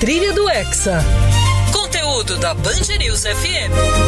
trilha do Hexa. Conteúdo da Band News FM.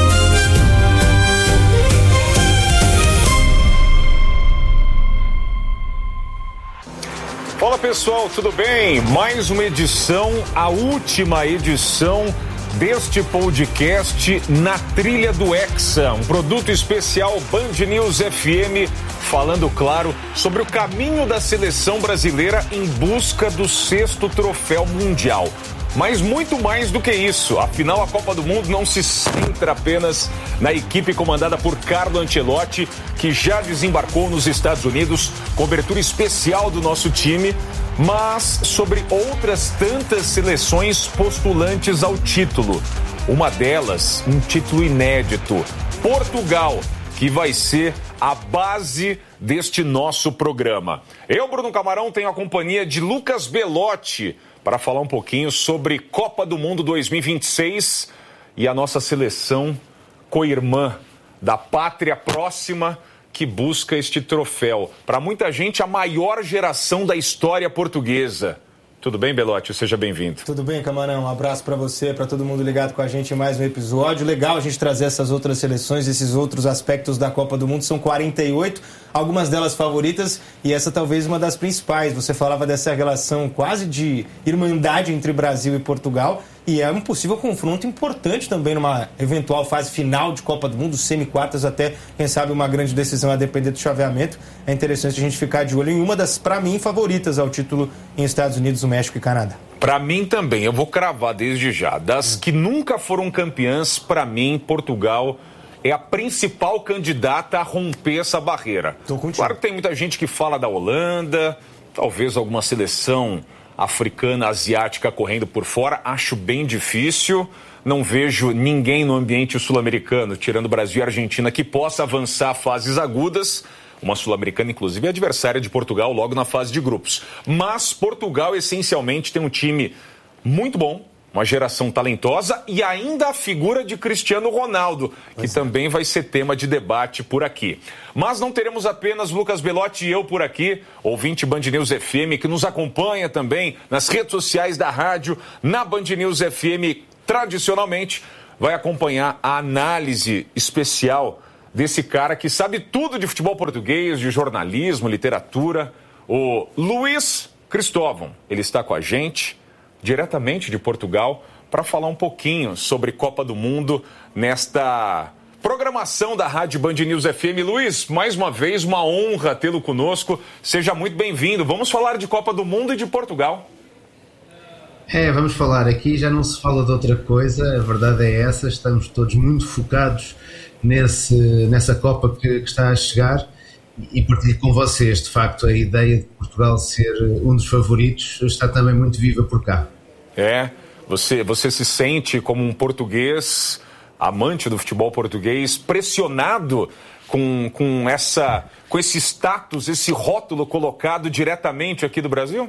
Fala pessoal, tudo bem? Mais uma edição, a última edição deste podcast na trilha do Hexa, um produto especial Band News FM, falando, claro, sobre o caminho da seleção brasileira em busca do 6º troféu mundial. Mas muito mais do que isso, afinal a Copa do Mundo não se centra apenas na equipe comandada por Carlo Ancelotti, que já desembarcou nos Estados Unidos, cobertura especial do nosso time, mas sobre outras tantas seleções postulantes ao título. Uma delas, um título inédito, Portugal, que vai ser a base deste nosso programa. Eu, Bruno Camarão, tenho a companhia de Lucas Belotti para falar um pouquinho sobre Copa do Mundo 2026 e a nossa seleção co-irmã da pátria próxima que busca este troféu. Para muita gente, a maior geração da história portuguesa. Tudo bem, Belotti? Seja bem-vindo. Tudo bem, Camarão. Um abraço para você, para todo mundo ligado com a gente em mais um episódio. Legal a gente trazer essas outras seleções, esses outros aspectos da Copa do Mundo. São 48, algumas delas favoritas e essa talvez uma das principais. Você falava dessa relação quase de irmandade entre Brasil e Portugal e é um possível confronto importante também numa eventual fase final de Copa do Mundo, semi-quartas até, quem sabe, uma grande decisão a depender do chaveamento. É interessante a gente ficar de olho em uma das, para mim, favoritas ao título em Estados Unidos, o México e Canadá. Para mim também, eu vou cravar desde já. Das que nunca foram campeãs, para mim, Portugal é a principal candidata a romper essa barreira. Claro que tem muita gente que fala da Holanda, talvez alguma seleção africana, asiática correndo por fora. Acho bem difícil. Não vejo ninguém no ambiente sul-americano, tirando Brasil e Argentina, que possa avançar a fases agudas. Uma sul-americana, inclusive, é adversária de Portugal logo na fase de grupos. Mas Portugal, essencialmente, tem um time muito bom, uma geração talentosa e ainda a figura de Cristiano Ronaldo, que também vai ser tema de debate por aqui. Mas não teremos apenas Lucas Belotti e eu por aqui, ouvinte Band News FM, que nos acompanha também nas redes sociais da rádio, na Band News FM, tradicionalmente, vai acompanhar a análise especial desse cara que sabe tudo de futebol português, de jornalismo, literatura, o Luiz Cristóvão. Ele está com a gente diretamente de Portugal, para falar um pouquinho sobre Copa do Mundo nesta programação da Rádio Band News FM. Luiz, mais uma vez, uma honra tê-lo conosco. Seja muito bem-vindo. Vamos falar de Copa do Mundo e de Portugal. Vamos falar aqui, já não se fala de outra coisa, a verdade é essa, estamos todos muito focados nessa Copa que está a chegar e partilho com vocês, de facto, a ideia de Portugal ser um dos favoritos está também muito viva por cá. Você se sente como um português, amante do futebol português, pressionado com esse status, esse rótulo colocado diretamente aqui do Brasil?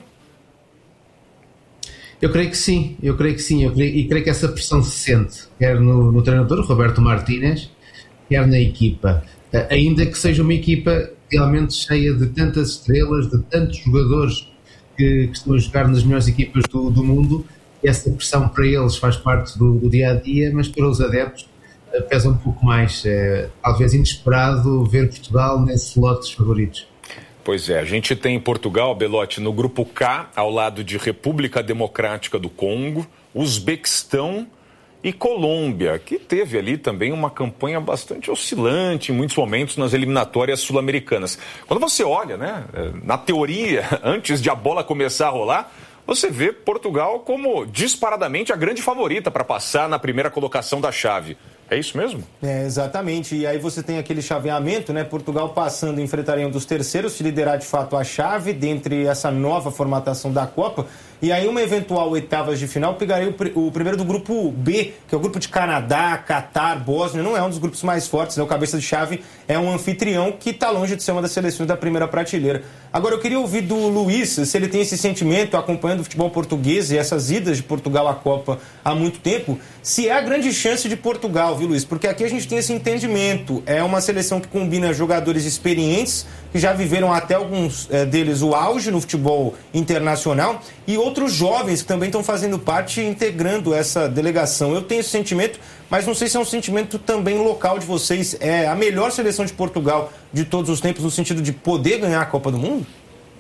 Eu creio que sim, e creio que essa pressão se sente, quer no treinador, Roberto Martínez, quer na equipa, ainda que seja uma equipa realmente cheia de tantas estrelas, de tantos jogadores que estão a jogar nas melhores equipas do mundo. Essa pressão para eles faz parte do dia-a-dia, mas para os adeptos pesa um pouco mais. Talvez inesperado ver Portugal nesse lote dos favoritos. Pois é, a gente tem Portugal, Belotti, no grupo K, ao lado de República Democrática do Congo, Uzbequistão e Colômbia, que teve ali também uma campanha bastante oscilante em muitos momentos nas eliminatórias sul-americanas. Quando você olha, né, na teoria, antes de a bola começar a rolar, você vê Portugal como disparadamente a grande favorita para passar na primeira colocação da chave. É isso mesmo? Exatamente. E aí você tem aquele chaveamento, né? Portugal passando, enfrentaria um dos terceiros, se liderar de fato a chave dentre essa nova formatação da Copa. E aí uma eventual oitavas de final pegaria o primeiro do grupo B, que é o grupo de Canadá, Catar, Bósnia. Não é um dos grupos mais fortes, né? O cabeça de chave é um anfitrião que está longe de ser uma das seleções da primeira prateleira. Agora eu queria ouvir do Luiz, se ele tem esse sentimento acompanhando o futebol português e essas idas de Portugal à Copa há muito tempo, se é a grande chance de Portugal viu, Luiz? Porque aqui a gente tem esse entendimento. É uma seleção que combina jogadores experientes, que já viveram até alguns deles o auge no futebol internacional, e outros jovens que também estão fazendo parte, integrando essa delegação. Eu tenho esse sentimento, mas não sei se é um sentimento também local de vocês. É a melhor seleção de Portugal de todos os tempos, no sentido de poder ganhar a Copa do Mundo?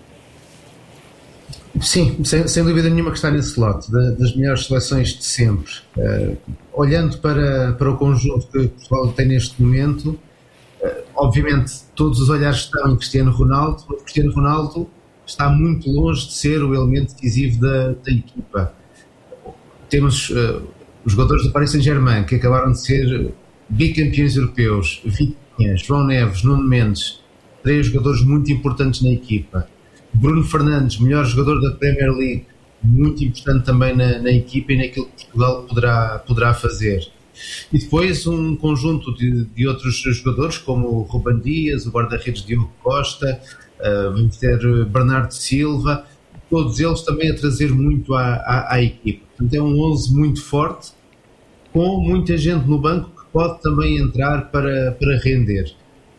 Sim, sem dúvida nenhuma que está nesse lote, das melhores seleções de sempre. Olhando para o conjunto que Portugal tem neste momento, obviamente todos os olhares estão em Cristiano Ronaldo, mas Cristiano Ronaldo está muito longe de ser o elemento decisivo da equipa. Temos os jogadores do Paris Saint-Germain, que acabaram de ser bicampeões europeus, Vitinha, João Neves, Nuno Mendes, 3 jogadores muito importantes na equipa. Bruno Fernandes, melhor jogador da Premier League, muito importante também na equipa e naquilo que Portugal poderá fazer. E depois um conjunto de outros jogadores, como o Ruben Dias, o guarda-redes Diogo Costa, vamos ter Bernardo Silva, todos eles também a trazer muito à equipa. Portanto, é um 11 muito forte, com muita gente no banco que pode também entrar para render.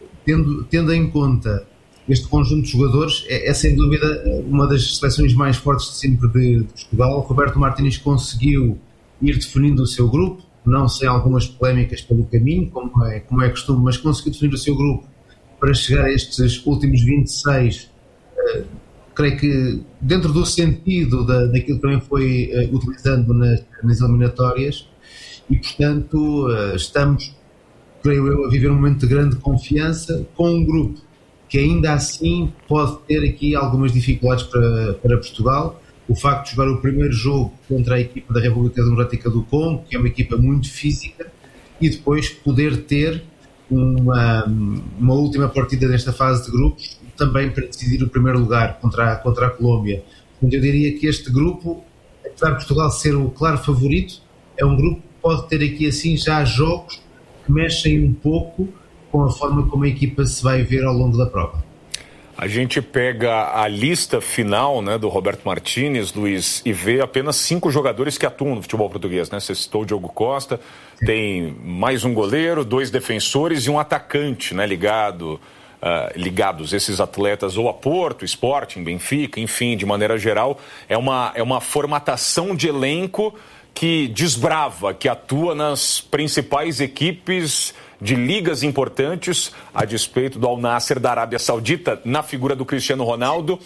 Tendo em conta este conjunto de jogadores, é sem dúvida uma das seleções mais fortes de sempre de Portugal. O Roberto Martínez conseguiu ir definindo o seu grupo, não sem algumas polémicas pelo caminho, como é costume, mas conseguiu definir o seu grupo para chegar a estes últimos 26, creio que dentro do sentido daquilo que também foi utilizando nas eliminatórias, e portanto estamos, creio eu, a viver um momento de grande confiança com um grupo que ainda assim pode ter aqui algumas dificuldades para Portugal. O facto de jogar o primeiro jogo contra a equipa da República Democrática do Congo, que é uma equipa muito física, e depois poder ter uma última partida desta fase de grupos, também para decidir o primeiro lugar contra a Colômbia. Portanto, eu diria que este grupo, apesar de Portugal ser o claro favorito, é um grupo que pode ter aqui assim já jogos que mexem um pouco com a forma como a equipa se vai ver ao longo da prova. A gente pega a lista final, né, do Roberto Martínez, Luiz, e vê apenas 5 jogadores que atuam no futebol português, né? Você citou o Diogo Costa, sim. Tem mais um goleiro, 2 defensores e um atacante, né, ligados esses atletas ou a Porto, Sporting, Benfica, enfim, de maneira geral, é uma formatação de elenco que desbrava, que atua nas principais equipes de ligas importantes, a despeito do Al Nassr da Arábia Saudita, na figura do Cristiano Ronaldo.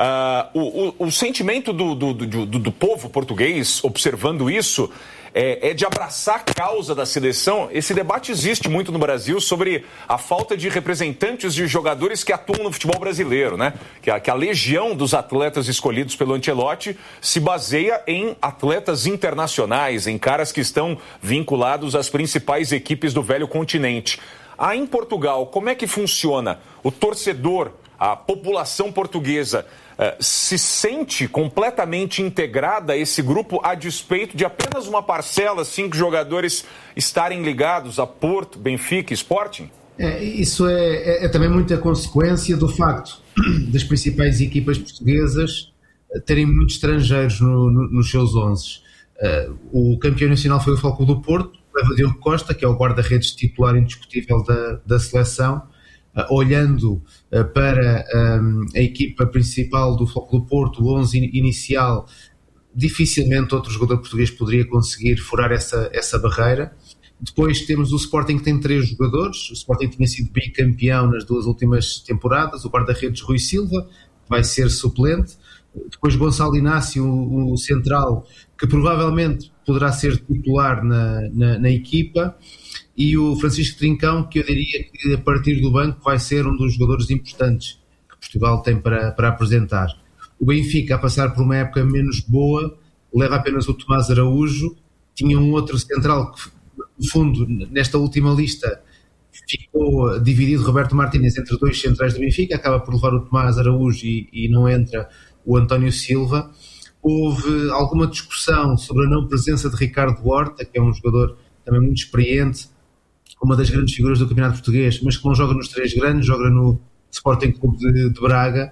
O sentimento do povo português, observando isso, é de abraçar a causa da seleção. Esse debate existe muito no Brasil sobre a falta de representantes de jogadores que atuam no futebol brasileiro, né? Que a legião dos atletas escolhidos pelo Ancelotti se baseia em atletas internacionais, em caras que estão vinculados às principais equipes do velho continente. Aí em Portugal, como é que funciona? O torcedor, a população portuguesa, se sente completamente integrada a esse grupo a despeito de apenas uma parcela, 5 jogadores estarem ligados a Porto, Benfica e Sporting? Isso é também muita consequência do facto das principais equipas portuguesas terem muitos estrangeiros nos seus 11. O campeão nacional foi o Futebol Clube do Porto, leva Diogo Costa, que é o guarda-redes titular indiscutível da seleção. Olhando para a equipa principal do Futebol Clube do Porto, o 11 inicial, dificilmente outro jogador português poderia conseguir furar essa barreira. Depois temos o Sporting, que tem 3 jogadores. O Sporting tinha sido bicampeão nas 2 últimas temporadas. O guarda-redes Rui Silva, que vai ser suplente. Depois Gonçalo Inácio, o central, que provavelmente poderá ser titular na equipa. E o Francisco Trincão, que eu diria que a partir do banco vai ser um dos jogadores importantes que Portugal tem para apresentar. O Benfica, a passar por uma época menos boa, leva apenas o Tomás Araújo. Tinha um outro central que, no fundo, nesta última lista, ficou dividido, Roberto Martínez, entre 2 centrais do Benfica, acaba por levar o Tomás Araújo e não entra o António Silva. Houve alguma discussão sobre a não presença de Ricardo Horta, que é um jogador também muito experiente, uma das grandes figuras do campeonato português, mas que não joga nos 3 grandes, joga no Sporting Clube de Braga,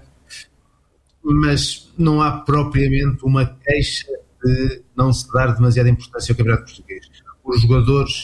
mas não há propriamente uma queixa de não se dar demasiada importância ao campeonato português. Os jogadores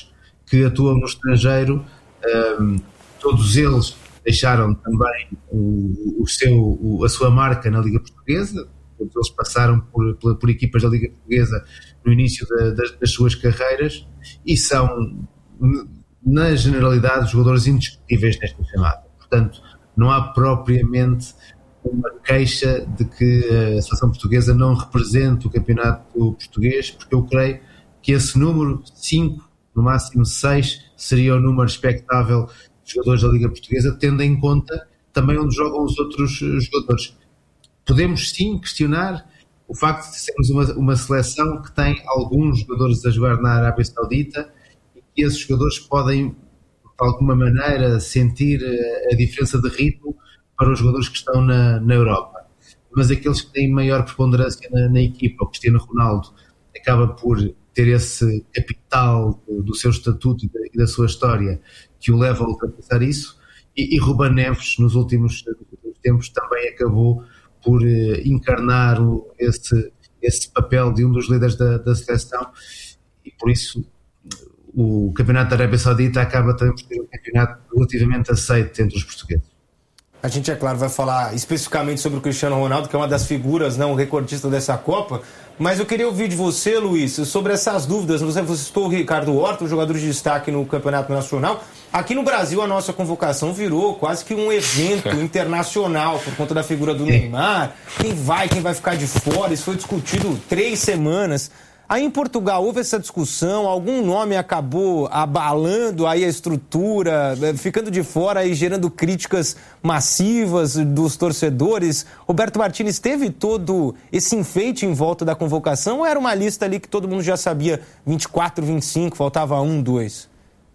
que atuam no estrangeiro, todos eles deixaram também a sua marca na Liga Portuguesa. Todos eles passaram por equipas da Liga Portuguesa no início das suas carreiras e são, na generalidade, jogadores indiscutíveis nesta chamada. Portanto, não há propriamente uma queixa de que a seleção portuguesa não represente o campeonato português, porque eu creio que esse número 5, no máximo 6, seria o número expectável de jogadores da Liga Portuguesa, tendo em conta também onde jogam os outros jogadores. Podemos sim questionar o facto de sermos uma seleção que tem alguns jogadores a jogar na Arábia Saudita e que esses jogadores podem, de alguma maneira, sentir a diferença de ritmo para os jogadores que estão na Europa. Mas aqueles que têm maior preponderância na equipa, o Cristiano Ronaldo, acaba por ter esse capital do seu estatuto e da sua história que o leva a ultrapassar isso, e Ruben Neves, nos últimos tempos, também acabou por encarnar esse papel de um dos líderes da seleção, e por isso o campeonato da Arábia Saudita acaba também por ser um campeonato relativamente aceito entre os portugueses. A gente, é claro, vai falar especificamente sobre o Cristiano Ronaldo, que é uma das figuras, o recordista dessa Copa, mas eu queria ouvir de você, Luiz, sobre essas dúvidas. Você citou o Ricardo Horta, um jogador de destaque no Campeonato Nacional. Aqui no Brasil, a nossa convocação virou quase que um evento internacional por conta da figura do Neymar. Quem vai ficar de fora? Isso foi discutido 3 semanas. Aí em Portugal houve essa discussão, algum nome acabou abalando aí a estrutura, ficando de fora e gerando críticas massivas dos torcedores. Roberto Martínez teve todo esse enfeite em volta da convocação ou era uma lista ali que todo mundo já sabia, 24, 25, faltava 1, 2?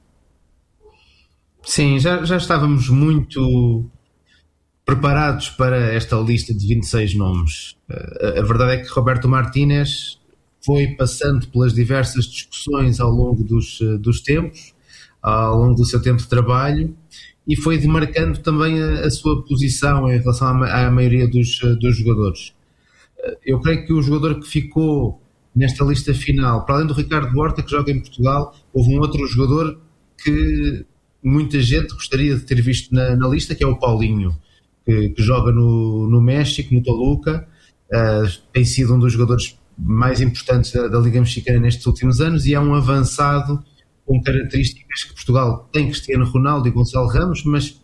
Sim, já estávamos muito preparados para esta lista de 26 nomes. A verdade é que Roberto Martínez foi passando pelas diversas discussões ao longo dos tempos, ao longo do seu tempo de trabalho, e foi demarcando também a sua posição em relação à maioria dos jogadores. Eu creio que o jogador que ficou nesta lista final, para além do Ricardo Horta, que joga em Portugal, houve um outro jogador que muita gente gostaria de ter visto na lista, que é o Paulinho, que joga no México, no Toluca. Tem sido um dos jogadores mais importantes da Liga Mexicana nestes últimos anos e é um avançado com características que Portugal tem, Cristiano Ronaldo e Gonçalo Ramos, mas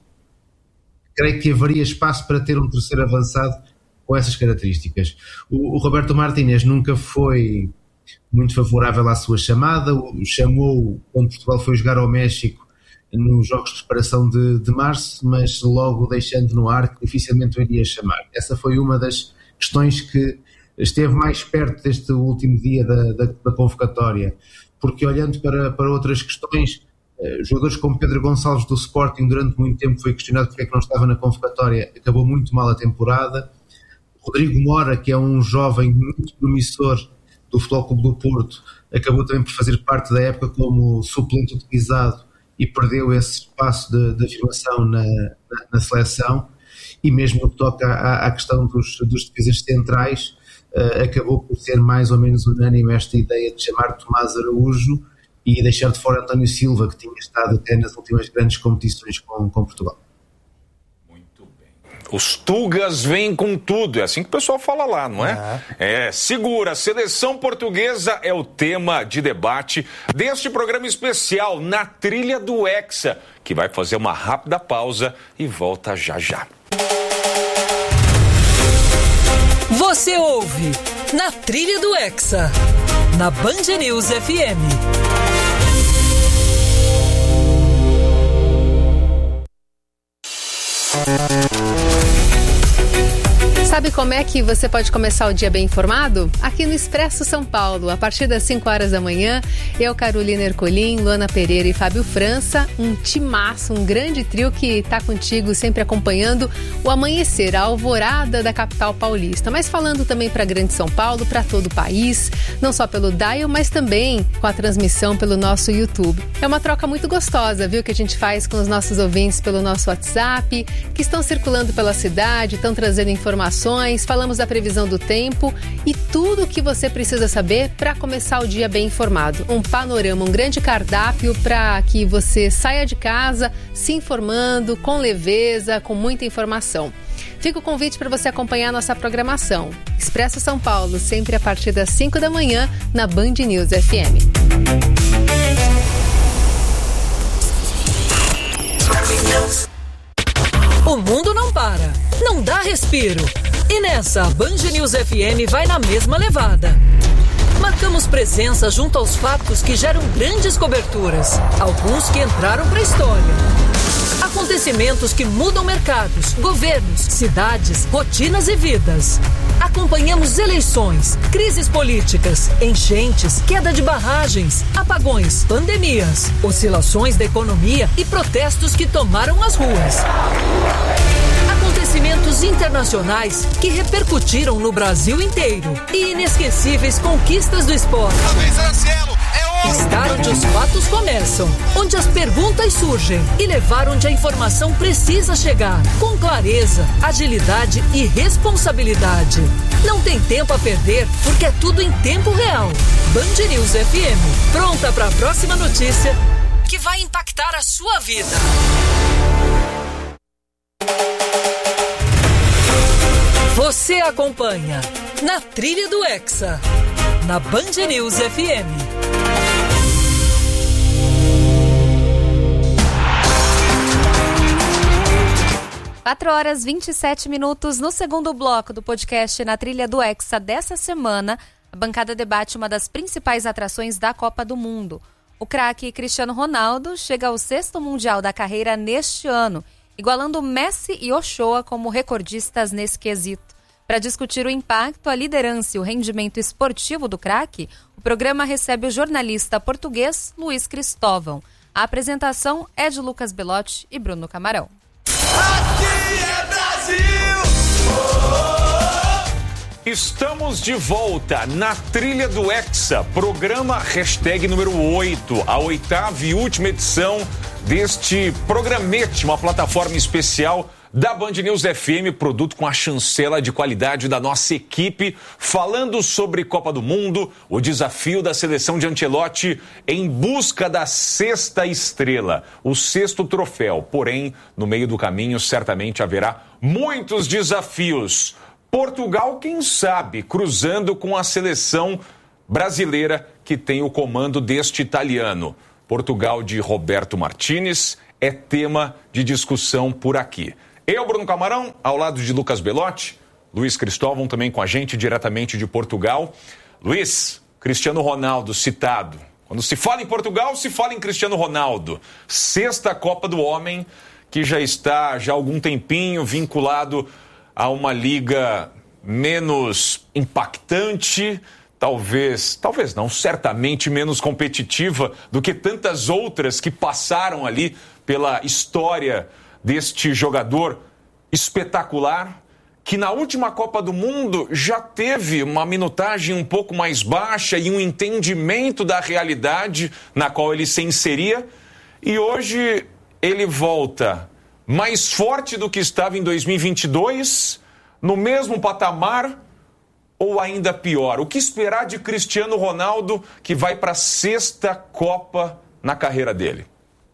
creio que haveria espaço para ter um terceiro avançado com essas características. O Roberto Martínez nunca foi muito favorável à sua chamada, chamou quando Portugal foi jogar ao México nos jogos de preparação de março, mas logo deixando no ar que dificilmente o iria chamar. Essa foi uma das questões que esteve mais perto deste último dia da convocatória, porque olhando para outras questões, jogadores como Pedro Gonçalves do Sporting durante muito tempo foi questionado porque é que não estava na convocatória, acabou muito mal a temporada. Rodrigo Mora, que é um jovem muito promissor do Futebol Clube do Porto, acabou também por fazer parte da época como suplente utilizado e perdeu esse espaço de afirmação na seleção. E mesmo no que toca à questão dos defesas centrais, acabou por ser mais ou menos unânime esta ideia de chamar Tomás Araújo e deixar de fora António Silva, que tinha estado até nas últimas grandes competições com Portugal. Muito bem. Os Tugas vêm com tudo, é assim que o pessoal fala lá, não é? Segura, a seleção portuguesa é o tema de debate deste programa especial Na Trilha do Hexa, que vai fazer uma rápida pausa e volta já já. Você ouve Na Trilha do Hexa, na Band News FM. Sabe como é que você pode começar o dia bem informado? Aqui no Expresso São Paulo, a partir das 5 horas da manhã, eu, Carolina Ercolim, Luana Pereira e Fábio França, um timaço, um grande trio que está contigo sempre acompanhando o amanhecer, a alvorada da capital paulista. Mas falando também para Grande São Paulo, para todo o país, não só pelo dial, mas também com a transmissão pelo nosso YouTube. É uma troca muito gostosa, viu, que a gente faz com os nossos ouvintes pelo nosso WhatsApp, que estão circulando pela cidade, estão trazendo informações, falamos da previsão do tempo e tudo o que você precisa saber para começar o dia bem informado. Um panorama, um grande cardápio para que você saia de casa se informando com leveza, com muita informação. Fica o convite para você acompanhar a nossa programação. Expresso São Paulo, sempre a partir das 5 da manhã, na Band News FM. O mundo não para, não dá respiro. E nessa, a Band News FM vai na mesma levada. Marcamos presença junto aos fatos que geram grandes coberturas, alguns que entraram para a história. Acontecimentos que mudam mercados, governos, cidades, rotinas e vidas. Acompanhamos eleições, crises políticas, enchentes, queda de barragens, apagões, pandemias, oscilações da economia e protestos que tomaram as ruas. Acontecimentos internacionais que repercutiram no Brasil inteiro e inesquecíveis conquistas do esporte. Estar onde os fatos começam, onde as perguntas surgem e levar onde a informação precisa chegar, com clareza, agilidade e responsabilidade. Não tem tempo a perder, porque é tudo em tempo real. Band News FM, pronta para a próxima notícia que vai impactar a sua vida. Você acompanha na Trilha do Hexa, na Band News FM. 4h27 no segundo bloco do podcast Na Trilha do Hexa dessa semana, a bancada debate uma das principais atrações da Copa do Mundo. O craque Cristiano Ronaldo chega ao 6º Mundial da carreira neste ano, igualando Messi e Ochoa como recordistas nesse quesito. Para discutir o impacto, a liderança e o rendimento esportivo do craque, o programa recebe o jornalista português Luiz Cristóvão. A apresentação é de Lucas Belotti e Bruno Camarão. Aqui é Brasil! Estamos de volta na Trilha do Hexa, programa hashtag número 8, a 8ª e última edição deste programete, uma plataforma especial da Band News FM, produto com a chancela de qualidade da nossa equipe, falando sobre Copa do Mundo, o desafio da seleção de Ancelotti em busca da 6ª estrela, o 6º troféu. Porém, no meio do caminho, certamente haverá muitos desafios. Portugal, quem sabe, cruzando com a seleção brasileira que tem o comando deste italiano. Portugal de Roberto Martínez é tema de discussão por aqui. Eu, Bruno Camarão, ao lado de Lucas Belotti, Luiz Cristóvão também com a gente, diretamente de Portugal. Luiz, Cristiano Ronaldo citado. Quando se fala em Portugal, se fala em Cristiano Ronaldo. 6ª Copa do Homem, que já está há algum tempinho vinculado a uma liga menos impactante, talvez não, certamente menos competitiva do que tantas outras que passaram ali pela história deste jogador espetacular, que na última Copa do Mundo já teve uma minutagem um pouco mais baixa e um entendimento da realidade na qual ele se inseria, e hoje ele volta mais forte do que estava em 2022, no mesmo patamar ou ainda pior. O que esperar de Cristiano Ronaldo, que vai para a 6ª Copa na carreira dele?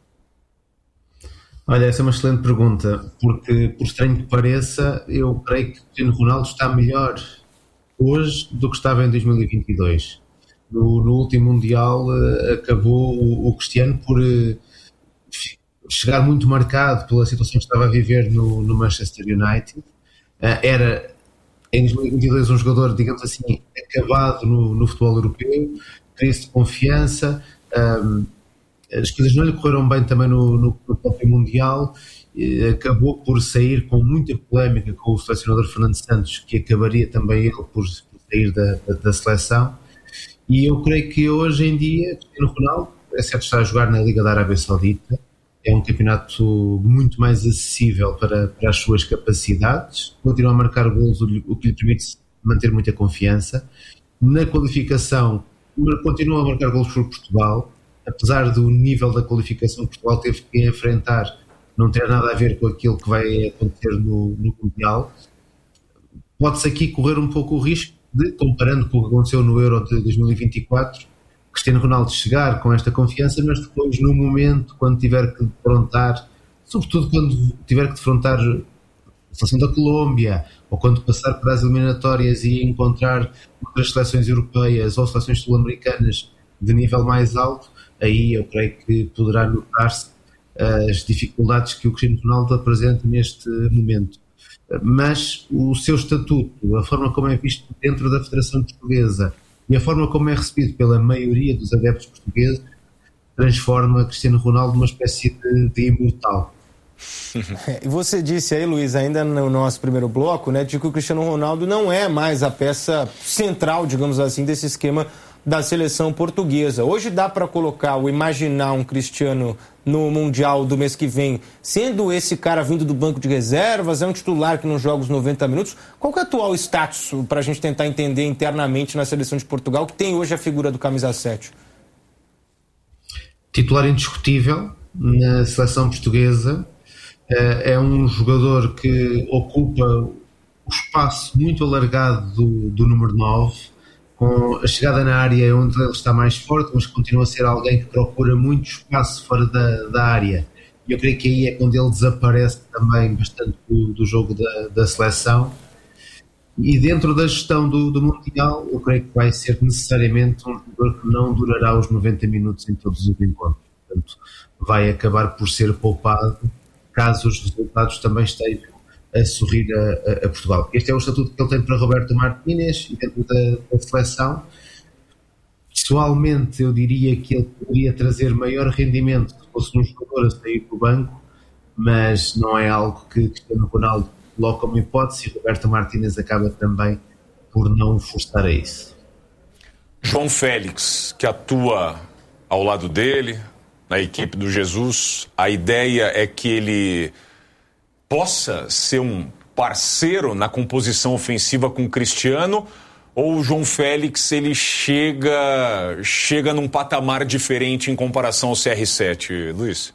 Olha, essa é uma excelente pergunta, porque, por estranho que pareça, eu creio que o Cristiano Ronaldo está melhor hoje do que estava em 2022. No último Mundial acabou o Cristiano por chegar muito marcado pela situação que estava a viver no Manchester United. Era, em 2022, um jogador, digamos assim, acabado no futebol europeu, crise de confiança. As coisas não lhe correram bem também no próprio Mundial, acabou por sair com muita polémica com o selecionador Fernando Santos, que acabaria também ele por sair da seleção, e eu creio que hoje em dia Cristiano Ronaldo, é certo, está a jogar na Liga da Arábia Saudita, é um campeonato muito mais acessível para as suas capacidades, continua a marcar golos, o que lhe permite manter muita confiança, Na qualificação, continua a marcar golos por Portugal, apesar do nível da qualificação que Portugal teve que enfrentar não ter nada a ver com aquilo que vai acontecer no Mundial. Pode-se aqui correr um pouco o risco de, comparando com o que aconteceu no Euro de 2024, Cristiano Ronaldo chegar com esta confiança, mas depois, no momento, quando tiver que defrontar, sobretudo quando tiver que defrontar a seleção da Colômbia, ou quando passar para as eliminatórias e encontrar outras seleções europeias ou seleções sul-americanas de nível mais alto, aí eu creio que poderá notar-se as dificuldades que o Cristiano Ronaldo apresenta neste momento. Mas o seu estatuto, a forma como é visto dentro da Federação Portuguesa e a forma como é recebido pela maioria dos adeptos portugueses, transforma Cristiano Ronaldo numa espécie de imortal. E você disse aí, Luiz, ainda no nosso primeiro bloco, né, de que o Cristiano Ronaldo não é mais a peça central, digamos assim, desse esquema da seleção portuguesa. Hoje dá para colocar ou imaginar um Cristiano no Mundial do mês que vem, sendo esse cara vindo do banco de reservas, é um titular que não joga os 90 minutos. Qual que é o atual status para a gente tentar entender internamente na seleção de Portugal, que tem hoje a figura do camisa 7? Titular indiscutível na seleção portuguesa. É um jogador que ocupa o espaço muito alargado do número 9, com a chegada na área onde ele está mais forte, mas continua a ser alguém que procura muito espaço fora da área. E eu creio que aí é quando ele desaparece também bastante do jogo da seleção. E dentro da gestão do Mundial, eu creio que vai ser necessariamente um jogador que não durará os 90 minutos em todos os encontros. Portanto, vai acabar por ser poupado caso os resultados também estejam a sorrir a Portugal. Este é o estatuto que ele tem para Roberto Martínez e dentro da seleção. Pessoalmente, eu diria que ele poderia trazer maior rendimento se fosse um jogador a sair do banco, mas não é algo que Cristiano Ronaldo coloca como hipótese e Roberto Martínez acaba também por não forçar a isso. João Félix, que atua ao lado dele, na equipe do Jesus, a ideia é que ele possa ser um parceiro na composição ofensiva com o Cristiano, ou o João Félix ele chega num patamar diferente em comparação ao CR7, Luiz?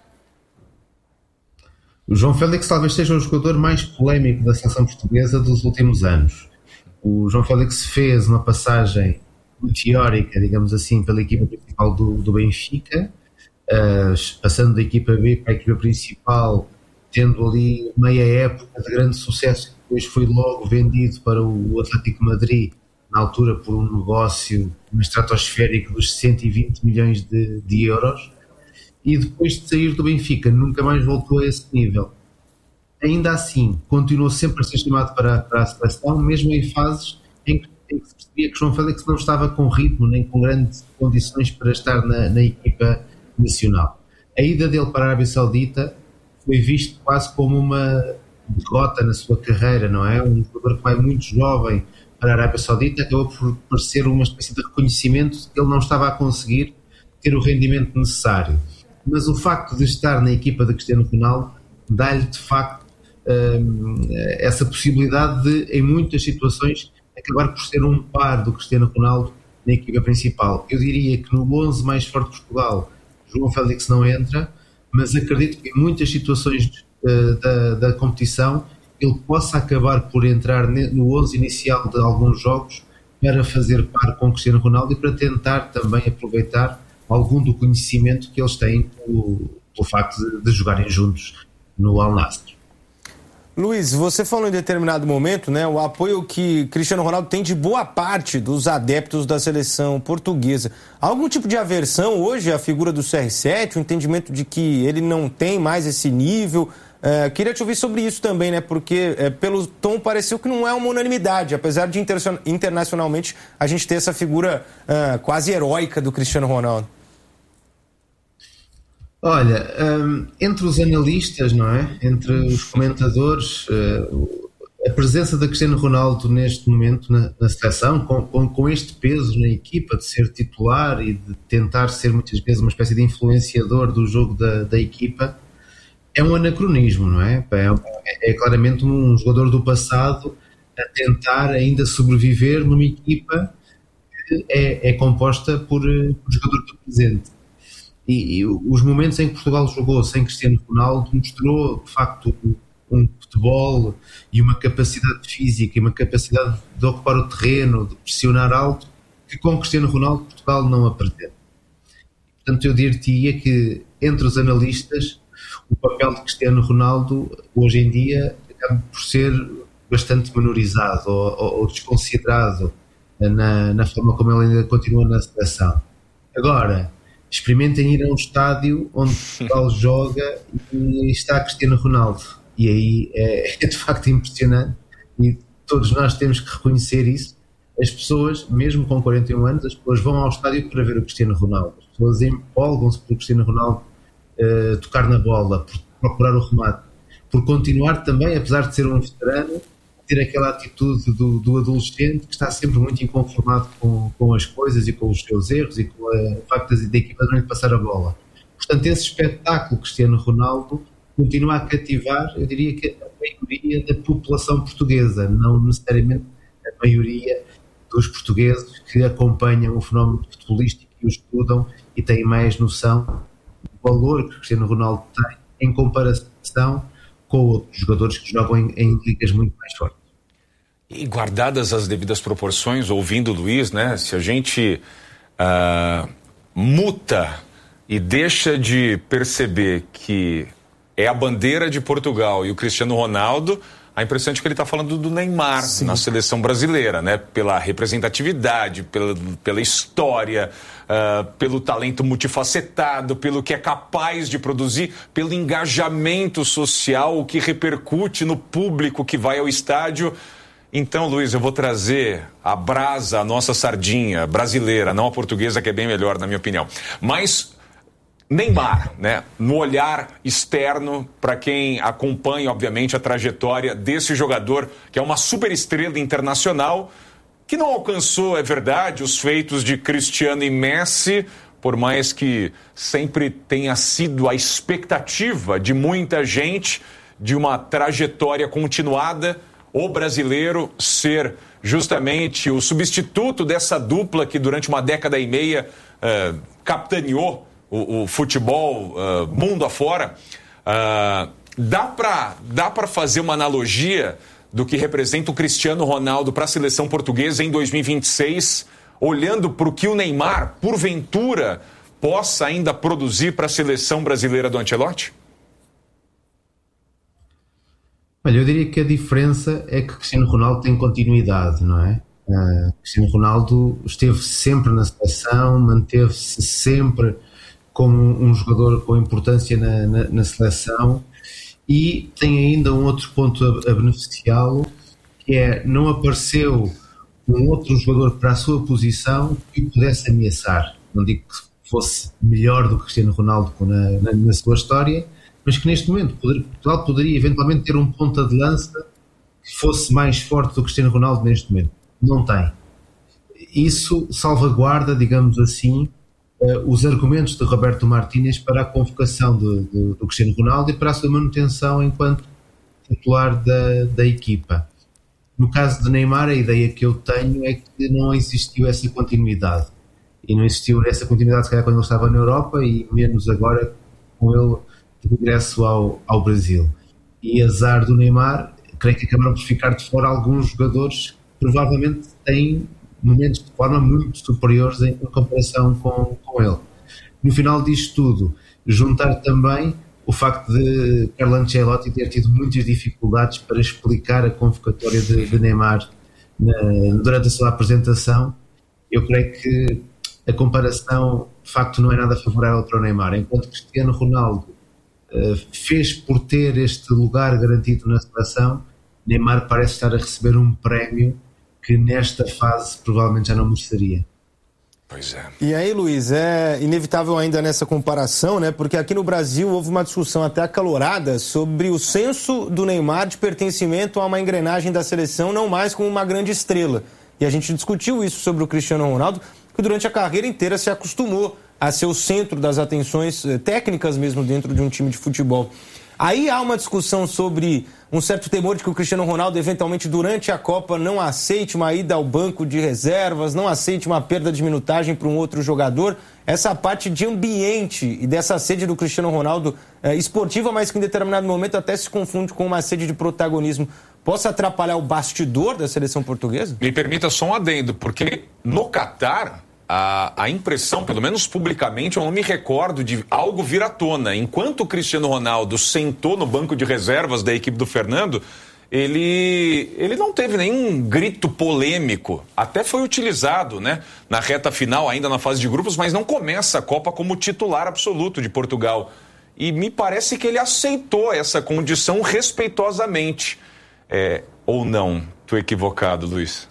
O João Félix talvez seja o jogador mais polémico da seleção portuguesa dos últimos anos. O João Félix fez uma passagem meteórica, digamos assim, pela equipa principal do Benfica, passando da equipa B para a equipa principal, tendo ali meia época de grande sucesso, que depois foi logo vendido para o Atlético de Madrid, na altura por um negócio estratosférico dos 120 milhões de euros, e depois de sair do Benfica nunca mais voltou a esse nível. Ainda assim, continuou sempre a ser chamado para a seleção, mesmo em fases em que se percebia que João Félix não estava com ritmo, nem com grandes condições para estar na equipa nacional. A ida dele para a Arábia Saudita foi visto quase como uma derrota na sua carreira, não é? Um jogador que vai muito jovem para a Arábia Saudita acabou por ser uma espécie de reconhecimento de que ele não estava a conseguir ter o rendimento necessário. Mas o facto de estar na equipa de Cristiano Ronaldo dá-lhe de facto essa possibilidade de, em muitas situações, acabar por ser um par do Cristiano Ronaldo na equipa principal. Eu diria que no 11 mais forte de Portugal João Félix não entra, mas acredito que em muitas situações da competição ele possa acabar por entrar no 11 inicial de alguns jogos para fazer par com o Cristiano Ronaldo e para tentar também aproveitar algum do conhecimento que eles têm pelo facto de jogarem juntos no Al Nassr. Luiz, você falou em determinado momento, né, o apoio que Cristiano Ronaldo tem de boa parte dos adeptos da seleção portuguesa. Há algum tipo de aversão hoje à figura do CR7, o entendimento de que ele não tem mais esse nível? Queria te ouvir sobre isso também, né, porque pelo tom pareceu que não é uma unanimidade, apesar de internacionalmente a gente ter essa figura quase heróica do Cristiano Ronaldo. Olha, entre os analistas, não é? Entre os comentadores, a presença de Cristiano Ronaldo neste momento na seleção, com este peso na equipa de ser titular e de tentar ser muitas vezes uma espécie de influenciador do jogo da equipa, é um anacronismo, não é? É claramente um jogador do passado a tentar ainda sobreviver numa equipa que é composta por jogador do presente. E os momentos em que Portugal jogou sem Cristiano Ronaldo mostrou, de facto, um futebol e uma capacidade física e uma capacidade de ocupar o terreno, de pressionar alto, que com Cristiano Ronaldo Portugal não apresenta. Portanto, eu diria que entre os analistas o papel de Cristiano Ronaldo hoje em dia acaba por ser bastante menorizado ou desconsiderado na forma como ele ainda continua na seleção. Agora, experimentem ir a um estádio onde Portugal joga e está Cristiano Ronaldo. E aí é de facto impressionante e todos nós temos que reconhecer isso. As pessoas, mesmo com 41 anos, as pessoas vão ao estádio para ver o Cristiano Ronaldo. As pessoas empolgam-se pelo Cristiano Ronaldo tocar na bola, por procurar o remate, por continuar também, apesar de ser um veterano, ter aquela atitude do adolescente que está sempre muito inconformado com as coisas e com os seus erros e com o facto da equipa não lhe passar a bola. Portanto, esse espetáculo Cristiano Ronaldo continua a cativar, eu diria que a maioria da população portuguesa, não necessariamente a maioria dos portugueses que acompanham o fenómeno futebolístico e o estudam e têm mais noção do valor que Cristiano Ronaldo tem em comparação com outros jogadores que jogam em ligas muito mais fortes. E guardadas as devidas proporções, ouvindo o Luiz, né? Se a gente muta e deixa de perceber que é a bandeira de Portugal e o Cristiano Ronaldo, a impressão é que ele está falando do Neymar. Sim. Na seleção brasileira, né? Pela representatividade, pela história, pelo talento multifacetado, pelo que é capaz de produzir, pelo engajamento social, o que repercute no público que vai ao estádio. Então, Luiz, eu vou trazer a brasa, a nossa sardinha brasileira, não a portuguesa, que é bem melhor, na minha opinião. Mas Neymar, né? No olhar externo, para quem acompanha, obviamente, a trajetória desse jogador, que é uma superestrela internacional, que não alcançou, é verdade, os feitos de Cristiano e Messi, por mais que sempre tenha sido a expectativa de muita gente de uma trajetória continuada, o brasileiro ser justamente o substituto dessa dupla que durante uma década e meia capitaneou o futebol mundo afora. Dá para fazer uma analogia do que representa o Cristiano Ronaldo para a seleção portuguesa em 2026, olhando para o que o Neymar, porventura, possa ainda produzir para a seleção brasileira do Ancelotti? Olha, eu diria que a diferença é que Cristiano Ronaldo tem continuidade, não é? Cristiano Ronaldo esteve sempre na seleção, manteve-se sempre como um jogador com importância na seleção e tem ainda um outro ponto a beneficiá-lo, que é não apareceu um outro jogador para a sua posição que o pudesse ameaçar. Não digo que fosse melhor do que Cristiano Ronaldo na sua história, mas que neste momento Portugal poderia eventualmente ter um ponta de lança que fosse mais forte do que Cristiano Ronaldo neste momento. Não tem. Isso salvaguarda, digamos assim, os argumentos de Roberto Martínez para a convocação do Cristiano Ronaldo e para a sua manutenção enquanto titular da equipa. No caso de Neymar, a ideia que eu tenho é que não existiu essa continuidade. E não existiu essa continuidade, se calhar, quando ele estava na Europa e menos agora com ele de regresso ao Brasil. E azar do Neymar, creio que acabaram por ficar de fora alguns jogadores que provavelmente têm momentos de forma muito superiores em comparação com ele. No final disto tudo, juntar também o facto de Carlo Ancelotti ter tido muitas dificuldades para explicar a convocatória de Neymar durante a sua apresentação, eu creio que a comparação de facto não é nada favorável para o Neymar. Enquanto Cristiano Ronaldo fez por ter este lugar garantido na seleção, Neymar parece estar a receber um prémio que nesta fase provavelmente já não mereceria. Pois é. E aí, Luiz, é inevitável ainda nessa comparação, né? Porque aqui no Brasil houve uma discussão até acalorada sobre o senso do Neymar de pertencimento a uma engrenagem da seleção, não mais como uma grande estrela. E a gente discutiu isso sobre o Cristiano Ronaldo, que durante a carreira inteira se acostumou a ser o centro das atenções técnicas mesmo dentro de um time de futebol. Aí há uma discussão sobre um certo temor de que o Cristiano Ronaldo, eventualmente, durante a Copa, não aceite uma ida ao banco de reservas, não aceite uma perda de minutagem para um outro jogador. Essa parte de ambiente e dessa sede do Cristiano Ronaldo esportiva, mas que em determinado momento até se confunde com uma sede de protagonismo, possa atrapalhar o bastidor da seleção portuguesa? Me permita só um adendo, porque no Catar, a impressão, pelo menos publicamente, eu não me recordo de algo vir à tona. Enquanto o Cristiano Ronaldo sentou no banco de reservas da equipe do Fernando, ele não teve nenhum grito polêmico. Até foi utilizado, né, na reta final, ainda na fase de grupos, mas não começa a Copa como titular absoluto de Portugal. E me parece que ele aceitou essa condição respeitosamente. Ou não? Estou equivocado, Luís.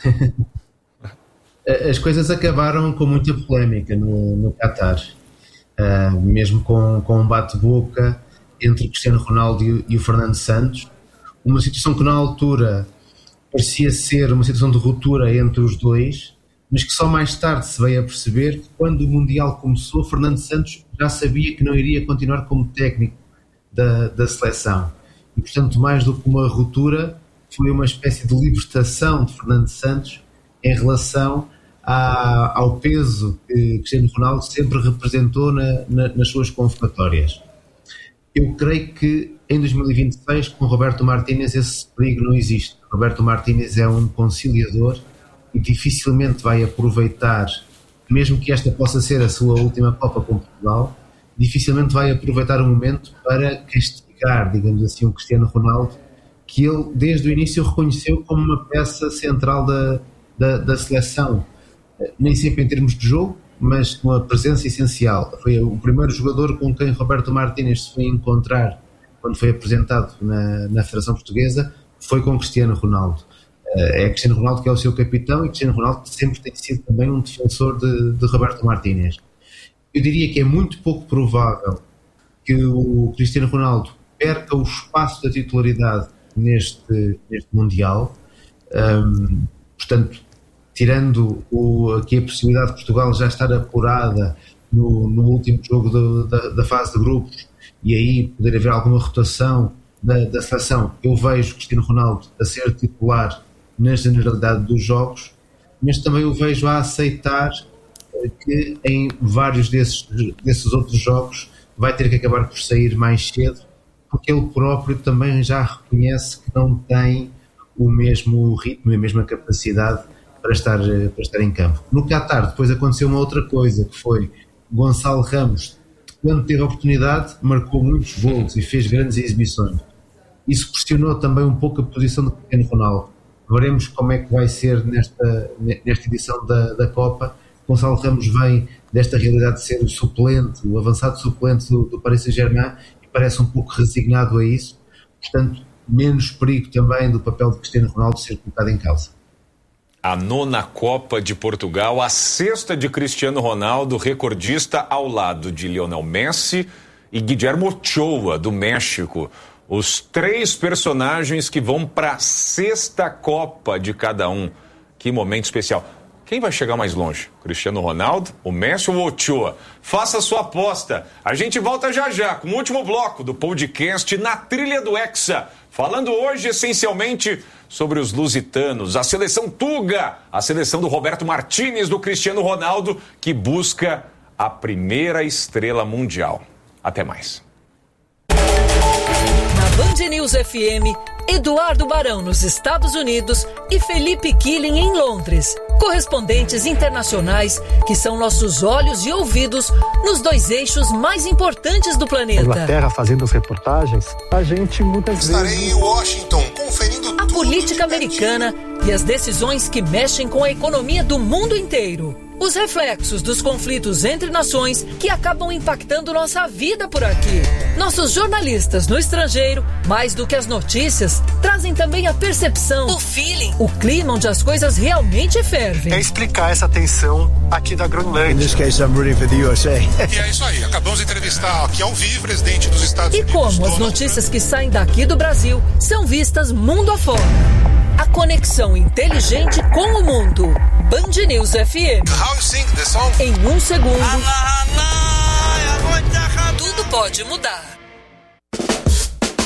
As coisas acabaram com muita polémica no Qatar, mesmo com um bate-boca entre o Cristiano Ronaldo e o Fernando Santos, uma situação que na altura parecia ser uma situação de ruptura entre os dois, mas que só mais tarde se veio a perceber que quando o Mundial começou, Fernando Santos já sabia que não iria continuar como técnico da seleção. E, portanto, mais do que uma ruptura, foi uma espécie de libertação de Fernando Santos em relação ao peso que Cristiano Ronaldo sempre representou nas suas convocatórias. Eu creio que em 2026, com Roberto Martínez, esse perigo não existe. Roberto Martínez é um conciliador e dificilmente vai aproveitar, mesmo que esta possa ser a sua última Copa com Portugal, dificilmente vai aproveitar o momento para castigar, digamos assim, o Cristiano Ronaldo, que ele desde o início reconheceu como uma peça central da seleção, nem sempre em termos de jogo, mas com a presença essencial. Foi o primeiro jogador com quem Roberto Martínez se foi encontrar quando foi apresentado na Federação Portuguesa, foi com Cristiano Ronaldo. É Cristiano Ronaldo que é o seu capitão, e Cristiano Ronaldo sempre tem sido também um defensor de Roberto Martínez. Eu diria que é muito pouco provável que o Cristiano Ronaldo perca o espaço da titularidade neste Mundial. Portanto, tirando aqui a possibilidade de Portugal já estar apurada no último jogo da fase de grupos, e aí poder haver alguma rotação da seleção, eu vejo Cristiano Ronaldo a ser titular na generalidade dos jogos, mas também o vejo a aceitar que em vários desses outros jogos vai ter que acabar por sair mais cedo, porque ele próprio também já reconhece que não tem o mesmo ritmo e a mesma capacidade para estar em campo. No Qatar depois aconteceu uma outra coisa, que foi Gonçalo Ramos, quando teve a oportunidade, marcou muitos golos e fez grandes exibições. Isso questionou também um pouco a posição do Cristiano Ronaldo. Veremos como é que vai ser nesta edição da Copa. Gonçalo Ramos vem desta realidade de ser o suplente, o avançado suplente do Paris Saint-Germain, e parece um pouco resignado a isso. Portanto, menos perigo também do papel de Cristiano Ronaldo ser colocado em causa. A 9ª Copa de Portugal, a 6ª de Cristiano Ronaldo, recordista ao lado de Lionel Messi e Guillermo Ochoa, do México. Os 3 personagens que vão para a 6ª Copa de cada um. Que momento especial. Quem vai chegar mais longe? Cristiano Ronaldo, o Messi ou o Ochoa? Faça sua aposta. A gente volta já com o último bloco do podcast Na Trilha do Hexa. Falando hoje essencialmente sobre os lusitanos, a seleção Tuga, a seleção do Roberto Martínez, do Cristiano Ronaldo, que busca a primeira estrela mundial. Até mais. Na Band News FM, Eduardo Barão nos Estados Unidos e Felipe Killing em Londres. Correspondentes internacionais que são nossos olhos e ouvidos nos 2 eixos mais importantes do planeta. Inglaterra fazendo as reportagens, a gente muitas vezes... Estarei em Washington conferindo a política americana e as decisões que mexem com a economia do mundo inteiro. Os reflexos dos conflitos entre nações que acabam impactando nossa vida por aqui. Nossos jornalistas no estrangeiro, mais do que as notícias, trazem também a percepção, o feeling, o clima onde as coisas realmente fervem. É explicar essa tensão aqui da Groenlândia. In this case, I'm rooting for the USA. E é isso aí, acabamos de entrevistar aqui ao vivo o presidente dos Estados Unidos. E como as notícias que saem daqui do Brasil são vistas mundo afora. A conexão inteligente com o mundo. Band News FM. How you sing the song? Em 1 segundo, tudo pode mudar.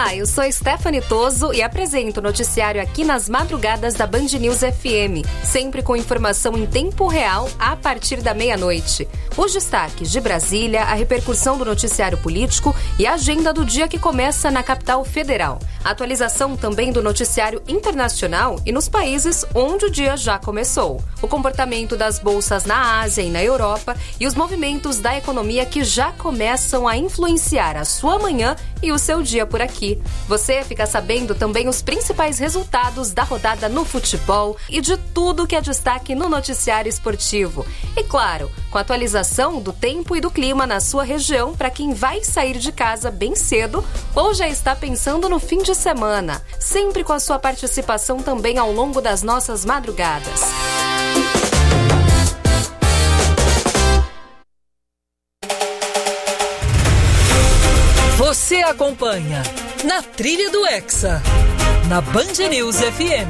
Olá, eu sou Stephanie Toso e apresento o noticiário aqui nas madrugadas da Band News FM, sempre com informação em tempo real a partir da meia-noite. Os destaques de Brasília, a repercussão do noticiário político e a agenda do dia que começa na capital federal. A atualização também do noticiário internacional e nos países onde o dia já começou. O comportamento das bolsas na Ásia e na Europa e os movimentos da economia que já começam a influenciar a sua manhã e o seu dia por aqui. Você fica sabendo também os principais resultados da rodada no futebol e de tudo que é destaque no noticiário esportivo. E claro, com a atualização do tempo e do clima na sua região para quem vai sair de casa bem cedo ou já está pensando no fim de semana. Sempre com a sua participação também ao longo das nossas madrugadas. Você acompanha na Trilha do Hexa, na Band News FM.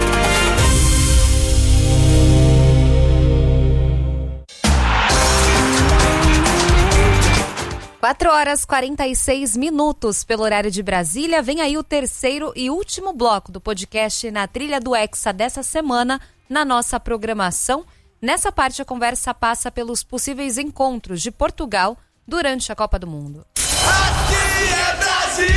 4h46 pelo horário de Brasília. Vem aí o terceiro e último bloco do podcast Na Trilha do Hexa dessa semana na nossa programação. Nessa parte a conversa passa pelos possíveis encontros de Portugal durante a Copa do Mundo. Aqui é Brasil!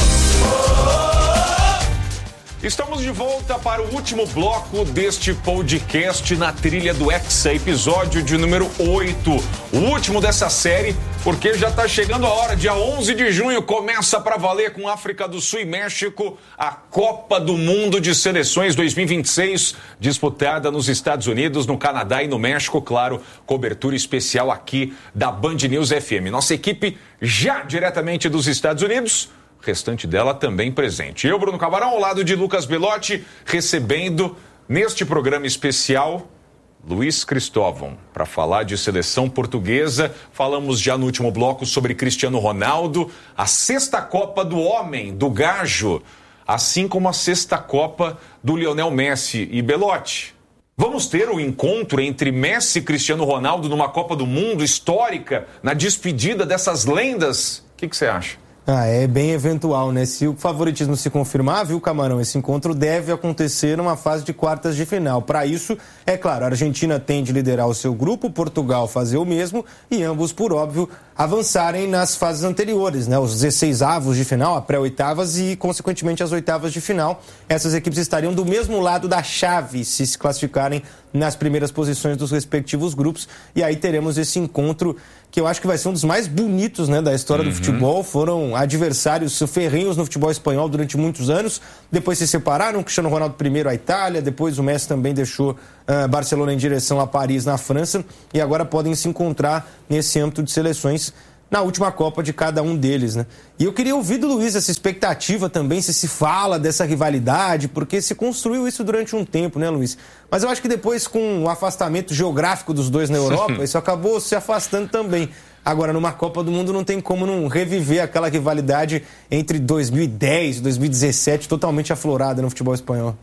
Estamos de volta para o último bloco deste podcast Na Trilha do Hexa, episódio de número 8. O último dessa série, porque já está chegando a hora. Dia 11 de junho começa para valer com África do Sul e México a Copa do Mundo de Seleções 2026, disputada nos Estados Unidos, no Canadá e no México. Claro, cobertura especial aqui da Band News FM. Nossa equipe já diretamente dos Estados Unidos, restante dela também presente. Eu, Bruno Camarão, ao lado de Lucas Belotti, recebendo neste programa especial Luiz Cristóvão, para falar de seleção portuguesa. Falamos já no último bloco sobre Cristiano Ronaldo, a sexta Copa do Homem, do Gajo, assim como a sexta Copa do Lionel Messi. E Belotti, vamos ter o encontro entre Messi e Cristiano Ronaldo numa Copa do Mundo histórica, na despedida dessas lendas? O que você acha? É bem eventual, né? Se o favoritismo se confirmar, viu, Camarão, esse encontro deve acontecer numa fase de quartas de final. Para isso, é claro, a Argentina tem de liderar o seu grupo, Portugal fazer o mesmo e ambos, por óbvio, avançarem nas fases anteriores, né? Os 16avos de final, a pré-oitavas e, consequentemente, as oitavas de final. Essas equipes estariam do mesmo lado da chave se classificarem nas primeiras posições dos respectivos grupos. E aí teremos esse encontro que eu acho que vai ser um dos mais bonitos, né, da história do futebol. Foram adversários ferrenhos no futebol espanhol durante muitos anos. Depois se separaram, Cristiano Ronaldo primeiro a Itália, depois o Messi também deixou Barcelona em direção a Paris, na França, e agora podem se encontrar nesse âmbito de seleções na última Copa de cada um deles, né? E eu queria ouvir do Luiz essa expectativa também, se fala dessa rivalidade, porque se construiu isso durante um tempo, né, Luiz? Mas eu acho que depois, com o afastamento geográfico dos dois na Europa, isso acabou se afastando também. Agora, numa Copa do Mundo não tem como não reviver aquela rivalidade entre 2010 e 2017, totalmente aflorada no futebol espanhol.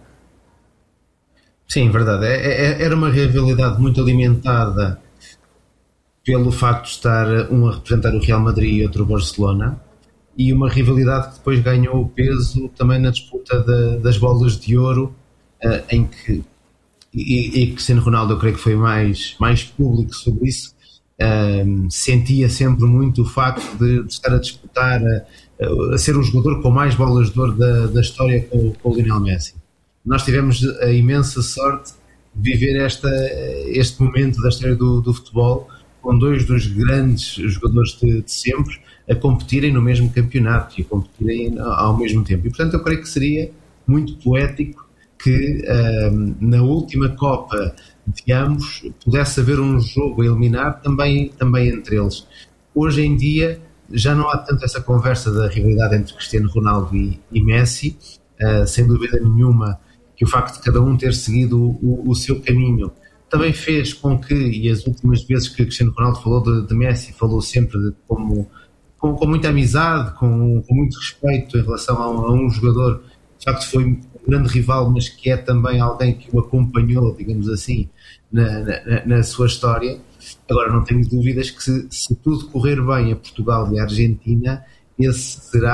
Sim, verdade. Era uma rivalidade muito alimentada pelo facto de estar um a representar o Real Madrid e outro o Barcelona, e uma rivalidade que depois ganhou o peso também na disputa das bolas de ouro, em que e Cristiano Ronaldo, eu creio que foi mais público sobre isso. Sentia sempre muito o facto de estar a disputar, a ser o jogador com mais bolas de ouro da história com o Lionel Messi. Nós tivemos a imensa sorte de viver este momento da história do futebol, com dois dos grandes jogadores de sempre a competirem no mesmo campeonato e a competirem ao mesmo tempo. E, portanto, eu creio que seria muito poético que na última Copa de ambos pudesse haver um jogo a eliminar também entre eles. Hoje em dia já não há tanto essa conversa da rivalidade entre Cristiano Ronaldo e Messi, sem dúvida nenhuma que o facto de cada um ter seguido o seu caminho também fez com que, e as últimas vezes que Cristiano Ronaldo falou de Messi, falou sempre com muita amizade, com muito respeito em relação a um jogador, de facto foi um grande rival, mas que é também alguém que o acompanhou, digamos assim, na sua história. Agora, não tenho dúvidas que se tudo correr bem a Portugal e a Argentina, esse será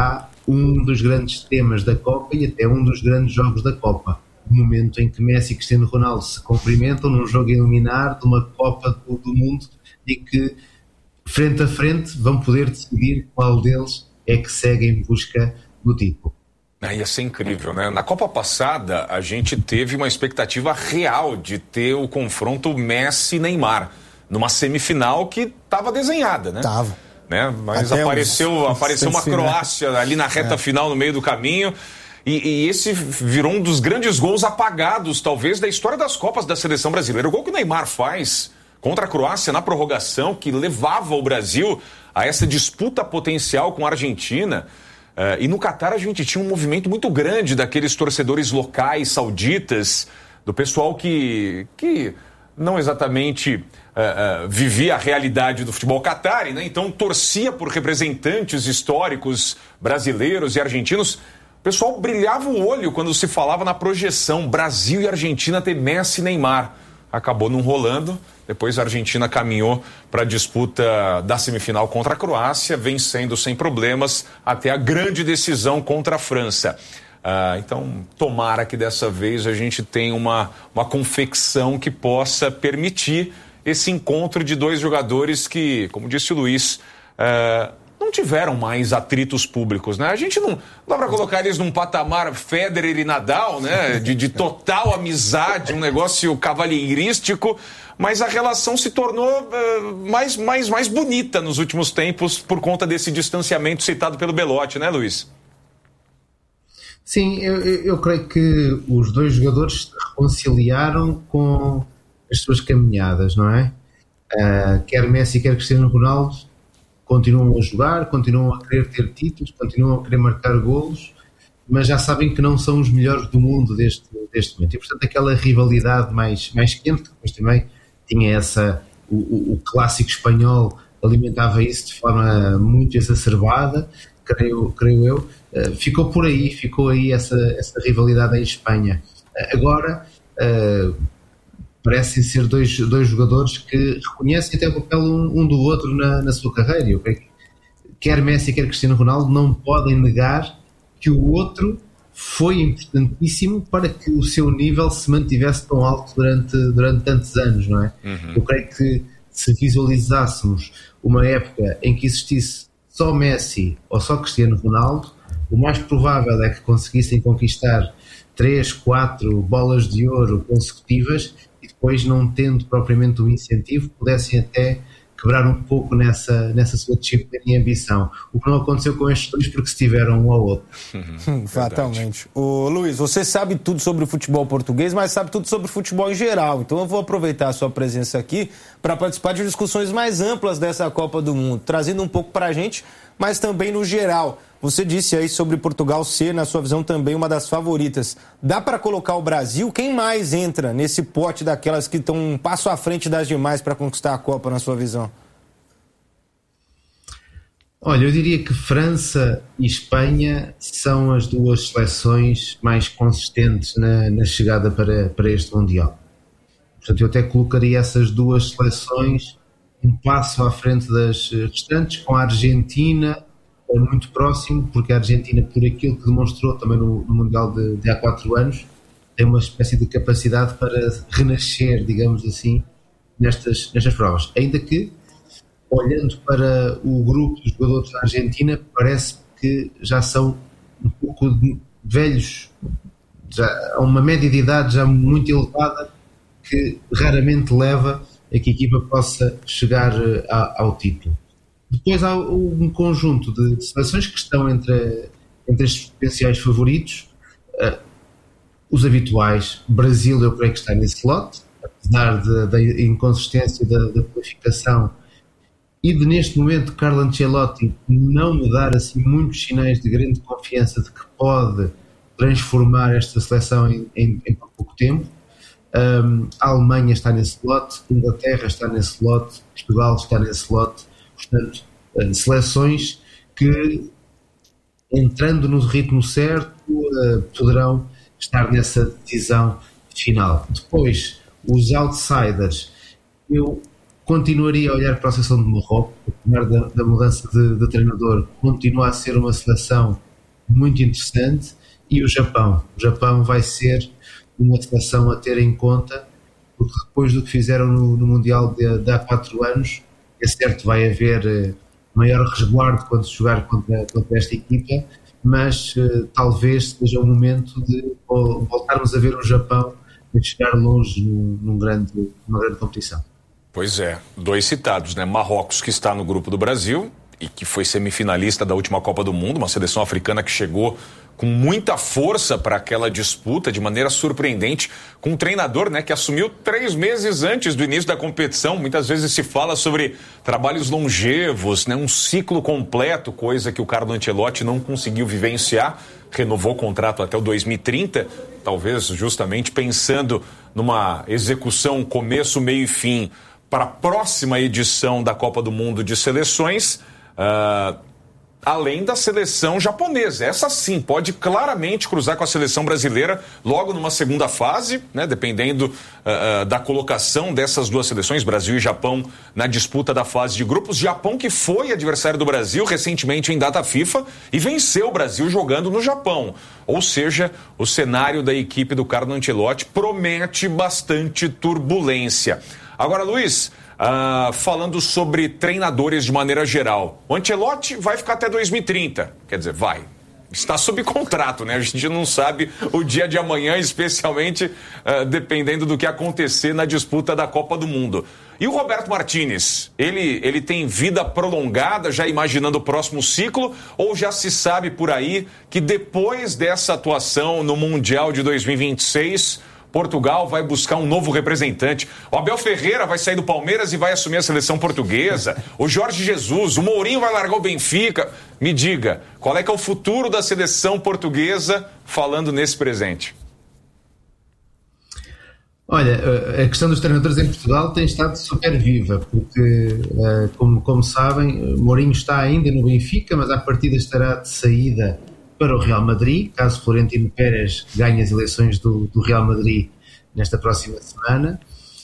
um dos grandes temas da Copa e até um dos grandes jogos da Copa. O momento em que Messi e Cristiano Ronaldo se cumprimentam num jogo eliminar de uma Copa do Mundo e que, frente a frente, vão poder decidir qual deles é que segue em busca do título. Ia ser incrível, né? Na Copa passada, a gente teve uma expectativa real de ter o confronto Messi-Neymar, numa semifinal que estava desenhada, né? Tava. Né? Mas apareceu uma Croácia ali na reta final, no meio do caminho, e esse virou um dos grandes gols apagados, talvez, da história das Copas da seleção brasileira. O gol que o Neymar faz contra a Croácia na prorrogação, que levava o Brasil a essa disputa potencial com a Argentina. E no Catar a gente tinha um movimento muito grande daqueles torcedores locais, sauditas, do pessoal que não exatamente vivia a realidade do futebol catari, né? Então torcia por representantes históricos brasileiros e argentinos. O pessoal brilhava o olho quando se falava na projeção Brasil e Argentina ter Messi e Neymar. Acabou não rolando. Depois a Argentina caminhou para a disputa da semifinal contra a Croácia, vencendo sem problemas até a grande decisão contra a França. Então, tomara que dessa vez a gente tenha uma confecção que possa permitir esse encontro de dois jogadores que, como disse o Luiz, não tiveram mais atritos públicos, né? A gente não dá para colocar eles num patamar Federer e Nadal, né? De total amizade, um negócio cavalheirístico, mas a relação se tornou mais bonita nos últimos tempos por conta desse distanciamento citado pelo Belotti, né, Luiz? Sim, eu creio que os dois jogadores se reconciliaram com as suas caminhadas, não é? Quer Messi, quer Cristiano Ronaldo continuam a jogar, continuam a querer ter títulos, continuam a querer marcar golos, mas já sabem que não são os melhores do mundo deste momento. E, portanto, aquela rivalidade mais quente, que depois também tinha o clássico espanhol, alimentava isso de forma muito exacerbada, creio eu, ficou aí essa rivalidade em Espanha. Agora, parecem ser dois jogadores que reconhecem até o papel um do outro na sua carreira. Eu creio que quer Messi, quer Cristiano Ronaldo não podem negar que o outro foi importantíssimo para que o seu nível se mantivesse tão alto durante tantos anos, não é? Uhum. Eu creio que se visualizássemos uma época em que existisse só Messi ou só Cristiano Ronaldo, o mais provável é que conseguissem conquistar 3, 4 bolas de ouro consecutivas e depois, não tendo propriamente um incentivo, pudessem até quebrar um pouco nessa sua disciplina e ambição. O que não aconteceu com estes dois, porque se tiveram um ao outro. Fatalmente. Ô, Luiz, você sabe tudo sobre o futebol português, mas sabe tudo sobre o futebol em geral. Então eu vou aproveitar a sua presença aqui para participar de discussões mais amplas dessa Copa do Mundo, trazendo um pouco para a gente, mas também no geral. Você disse aí sobre Portugal ser, na sua visão, também uma das favoritas. Dá para colocar o Brasil? Quem mais entra nesse pote daquelas que estão um passo à frente das demais para conquistar a Copa, na sua visão? Olha, eu diria que França e Espanha são as duas seleções mais consistentes na chegada para este Mundial. Portanto, eu até colocaria essas duas seleções um passo à frente das restantes, com a Argentina muito próximo, porque a Argentina, por aquilo que demonstrou também no Mundial de há 4 anos, tem uma espécie de capacidade para renascer, digamos assim, nestas provas. Ainda que, olhando para o grupo dos jogadores da Argentina, parece que já são um pouco velhos, já há uma média de idade já muito elevada, que raramente leva a que a equipa possa chegar ao título. Depois há um conjunto de seleções que estão entre estes potenciais favoritos. Os habituais, Brasil eu creio que está nesse lote, apesar da inconsistência da qualificação e de, neste momento, Carlo Ancelotti não me dar assim muitos sinais de grande confiança de que pode transformar esta seleção em pouco tempo. A Alemanha está nesse lote, a Inglaterra está nesse lote, Portugal está nesse lote. Portanto, seleções que, entrando no ritmo certo, poderão estar nessa decisão final. Depois, os outsiders, eu continuaria a olhar para a seleção de Marrocos, apesar da mudança de treinador, continua a ser uma seleção muito interessante, e o Japão. O Japão vai ser uma seleção a ter em conta, porque depois do que fizeram no Mundial de há 4 anos, é certo, vai haver maior resguardo quando se jogar contra esta equipa, mas talvez seja o momento de voltarmos a ver o Japão a chegar longe numa grande competição. Pois é, 2 citados, né? Marrocos, que está no grupo do Brasil e que foi semifinalista da última Copa do Mundo, uma seleção africana que chegou com muita força para aquela disputa, de maneira surpreendente, com um treinador, né, que assumiu 3 meses antes do início da competição. Muitas vezes se fala sobre trabalhos longevos, né, um ciclo completo, coisa que o Carlo Ancelotti não conseguiu vivenciar. Renovou o contrato até o 2030, talvez justamente pensando numa execução começo, meio e fim para a próxima edição da Copa do Mundo de Seleções, além da seleção japonesa. Essa sim pode claramente cruzar com a seleção brasileira logo numa segunda fase, né, dependendo da colocação dessas 2 seleções, Brasil e Japão, na disputa da fase de grupos. Japão, que foi adversário do Brasil recentemente em data FIFA e venceu o Brasil jogando no Japão. Ou seja, o cenário da equipe do Carlo Ancelotti promete bastante turbulência. Agora, Luiz, falando sobre treinadores de maneira geral, o Ancelotti vai ficar até 2030, quer dizer, vai. Está sob contrato, né? A gente não sabe o dia de amanhã, especialmente dependendo do que acontecer na disputa da Copa do Mundo. E o Roberto Martínez, ele tem vida prolongada, já imaginando o próximo ciclo, ou já se sabe por aí que depois dessa atuação no Mundial de 2026... Portugal vai buscar um novo representante. O Abel Ferreira vai sair do Palmeiras e vai assumir a seleção portuguesa. O Jorge Jesus, o Mourinho vai largar o Benfica. Me diga, qual é que é o futuro da seleção portuguesa falando nesse presente? Olha, a questão dos treinadores em Portugal tem estado super viva, porque, como sabem, Mourinho está ainda no Benfica, mas à partida estará de saída para o Real Madrid, caso Florentino Pérez ganhe as eleições do Real Madrid nesta próxima semana.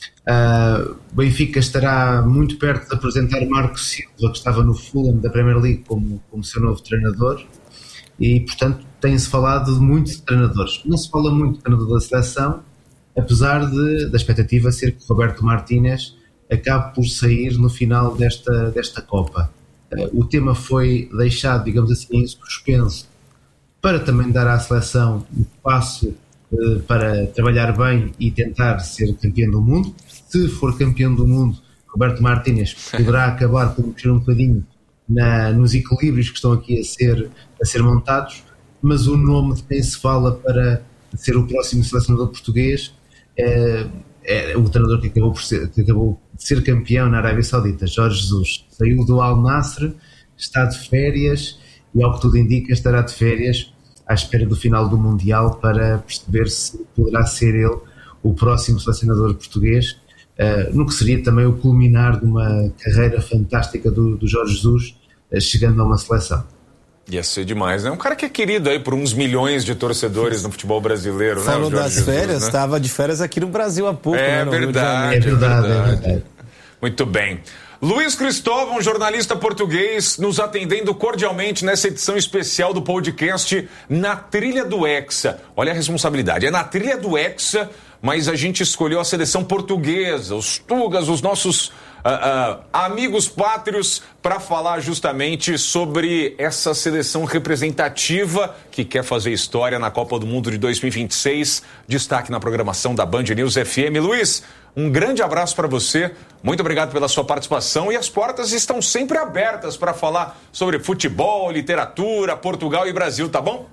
O Benfica estará muito perto de apresentar Marco Silva, que estava no Fulham da Premier League, como seu novo treinador, e portanto tem-se falado muito de treinadores. Não se fala muito de treinador da seleção, apesar da expectativa ser que Roberto Martínez acabe por sair no final desta Copa. O tema foi deixado, digamos assim, em suspenso, para também dar à seleção um espaço para trabalhar bem e tentar ser campeão do mundo. Se for campeão do mundo, Roberto Martínez poderá acabar por mexer um bocadinho nos equilíbrios que estão aqui a ser montados, mas o nome de quem se fala para ser o próximo selecionador português é o treinador que acabou de ser campeão na Arábia Saudita, Jorge Jesus. Saiu do Al Nassr, está de férias e, ao que tudo indica, estará de férias à espera do final do Mundial para perceber se poderá ser ele o próximo selecionador português, no que seria também o culminar de uma carreira fantástica do Jorge Jesus, chegando a uma seleção. Ia ser demais, né? Um cara que é querido aí por uns milhões de torcedores no futebol brasileiro, né? Falou das férias, estava de férias aqui no Brasil há pouco, né? É verdade. Muito bem. Luiz Cristóvão, jornalista português, nos atendendo cordialmente nessa edição especial do podcast Na Trilha do Hexa. Olha a responsabilidade, é na Trilha do Hexa, mas a gente escolheu a seleção portuguesa, os Tugas, os nossos amigos pátrios, para falar justamente sobre essa seleção representativa que quer fazer história na Copa do Mundo de 2026. Destaque na programação da Band News FM. Luiz, um grande abraço para você, muito obrigado pela sua participação, e as portas estão sempre abertas para falar sobre futebol, literatura, Portugal e Brasil, tá bom?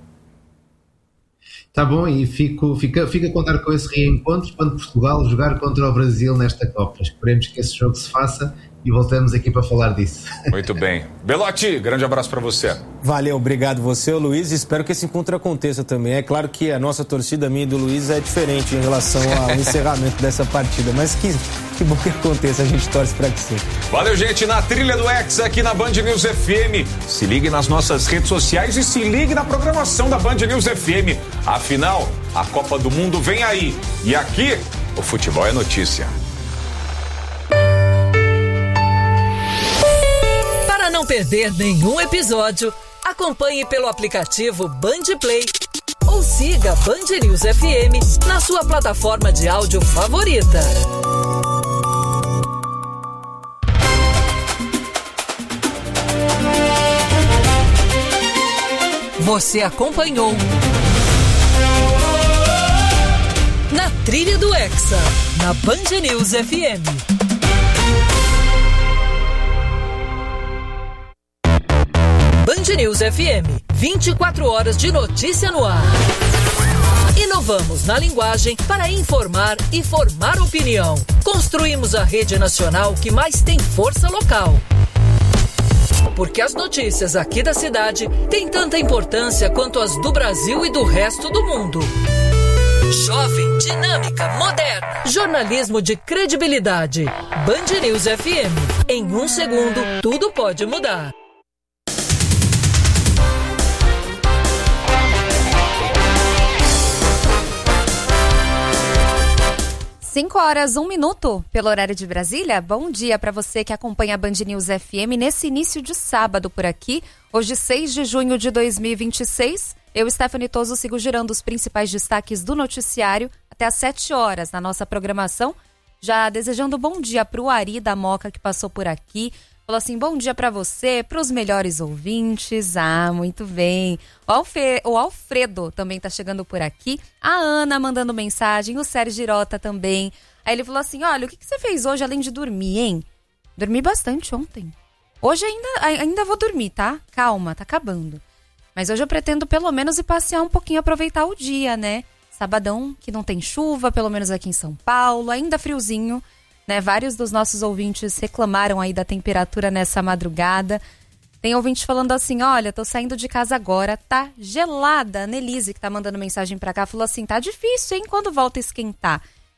Tá bom, e fica a contar com esse reencontro quando Portugal jogar contra o Brasil nesta Copa. Esperemos que esse jogo se faça e voltamos aqui para falar disso. Muito bem. Belotti, grande abraço para você. Valeu, obrigado você, Luiz. Espero que esse encontro aconteça também. É claro que a nossa torcida, minha e do Luiz, é diferente em relação ao encerramento dessa partida, mas que bom que aconteça, a gente torce para que sim. Valeu, gente, na Trilha do Hexa aqui na Band News FM. Se ligue nas nossas redes sociais e se ligue na programação da Band News FM. Afinal, a Copa do Mundo vem aí. E aqui, o futebol é notícia. Para não perder nenhum episódio, Acompanhe pelo aplicativo Band Play ou siga Band News FM na sua plataforma de áudio favorita. Você acompanhou Na Trilha do Hexa, na Band News FM. Band News FM, 24 horas de notícia no ar. Inovamos na linguagem para informar e formar opinião. Construímos a rede nacional que mais tem força local. Porque as notícias aqui da cidade têm tanta importância quanto as do Brasil e do resto do mundo. Jovem, dinâmica, moderna. Jornalismo de credibilidade. Band News FM. Em 1 segundo, tudo pode mudar. 5h01 pelo horário de Brasília. Bom dia para você que acompanha a Band News FM nesse início de sábado por aqui. Hoje, 6 de junho de 2026. Eu, Stephanie Toso, sigo girando os principais destaques do noticiário até às 7 horas na nossa programação. Já desejando bom dia para o Ari da Moca, que passou por aqui. Falou assim, bom dia para você, para os melhores ouvintes. Ah, muito bem. O Alfredo também tá chegando por aqui. A Ana mandando mensagem, o Sérgio Girota também. Aí ele falou assim, olha, o que você fez hoje além de dormir, hein? Dormi bastante ontem. Hoje ainda vou dormir, tá? Calma, tá acabando. Mas hoje eu pretendo pelo menos ir passear um pouquinho, aproveitar o dia, né? Sabadão, que não tem chuva, pelo menos aqui em São Paulo, ainda friozinho, né? Vários dos nossos ouvintes reclamaram aí da temperatura nessa madrugada. Tem ouvinte falando assim, olha, tô saindo de casa agora, tá gelada. A Nelise, que tá mandando mensagem pra cá, falou assim, tá difícil, hein? Quando volta a esquentar?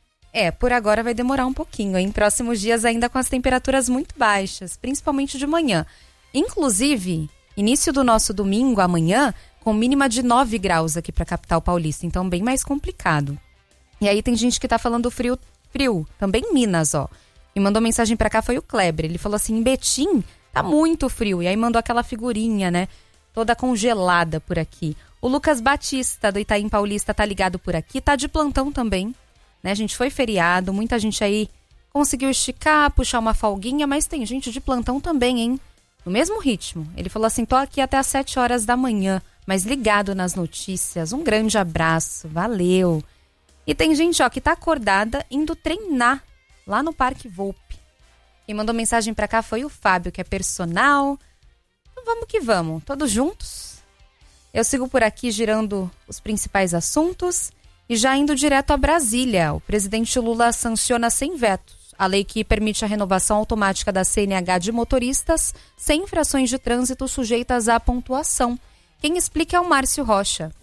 Por agora vai demorar um pouquinho, hein? Próximos dias ainda com as temperaturas muito baixas, principalmente de manhã. Inclusive, início do nosso domingo, amanhã, com mínima de 9 graus aqui pra capital paulista, então bem mais complicado. E aí tem gente que tá falando frio, também em Minas, ó. E mandou mensagem pra cá, foi o Kleber. Ele falou assim, em Betim tá muito frio. E aí mandou aquela figurinha, né? Toda congelada por aqui. O Lucas Batista, do Itaim Paulista, tá ligado por aqui. Tá de plantão também, né? A gente foi feriado, muita gente aí conseguiu esticar, puxar uma folguinha, mas tem gente de plantão também, hein? No mesmo ritmo. Ele falou assim, tô aqui até às 7 horas da manhã, mas ligado nas notícias. Um grande abraço, valeu. E tem gente, ó, que tá acordada indo treinar lá no Parque Volpe. Quem mandou mensagem pra cá foi o Fábio, que é personal. Então vamos que vamos, todos juntos. Eu sigo por aqui girando os principais assuntos e já indo direto a Brasília. O presidente Lula sanciona sem vetos a lei que permite a renovação automática da CNH de motoristas sem infrações de trânsito sujeitas à pontuação. Quem explica é o Márcio Rocha.